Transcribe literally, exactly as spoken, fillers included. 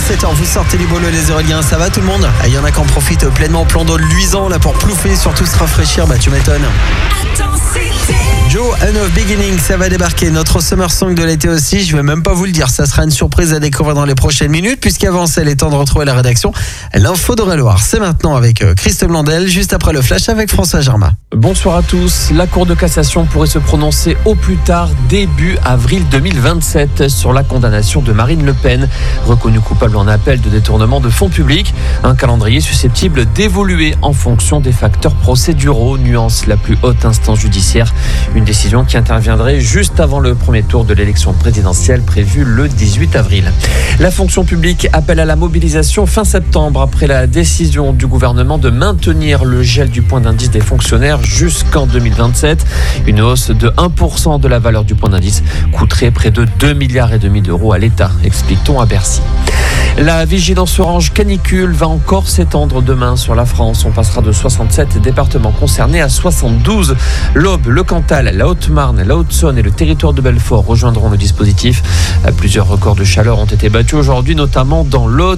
sept heures, vous sortez du boulot les Auréliens, ça va tout le monde? Il y en a qui en profitent pleinement, plan d'eau luisant là pour plouffer, surtout se rafraîchir, bah tu m'étonnes. Joe, A New Beginning, ça va débarquer, notre summer song de l'été aussi, je vais même pas vous le dire, ça sera une surprise à découvrir dans les prochaines minutes, puisqu'avant ça, il est temps de retrouver la rédaction. L'info d'Eure-et-Loir, c'est maintenant avec Christophe Blandel, juste après le flash avec François Germain. Bonsoir à tous. La Cour de cassation pourrait se prononcer au plus tard début avril deux mille vingt-sept sur la condamnation de Marine Le Pen, reconnue coupable en appel de détournement de fonds publics. Un calendrier susceptible d'évoluer en fonction des facteurs procéduraux, nuance la plus haute instance judiciaire. Une décision qui interviendrait juste avant le premier tour de l'élection présidentielle prévue le dix-huit avril. La fonction publique appelle à la mobilisation fin septembre après la décision du gouvernement de maintenir le gel du point d'indice des fonctionnaires jusqu'en deux mille vingt-sept. Une hausse de un pour cent de la valeur du point d'indice coûterait près de deux milliards et demi d'euros à l'État, explique-t-on à Bercy. La vigilance orange canicule va encore s'étendre demain sur la France. On passera de soixante-sept départements concernés à soixante-douze. L'Aube, le Cantal, la Haute-Marne, la Haute-Saône et le territoire de Belfort rejoindront le dispositif. Plusieurs records de chaleur ont été battus aujourd'hui, notamment dans l'Aude.